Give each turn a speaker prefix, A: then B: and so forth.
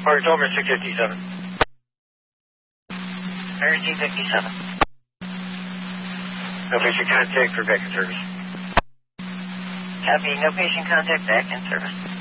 A: Park Over 657.
B: Energy 57.
A: No patient contact for back in service.
B: Copy, no patient contact, back in service.